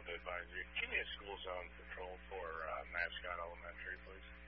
Advisory. Give me a school zone patrol for Mascot Elementary, please.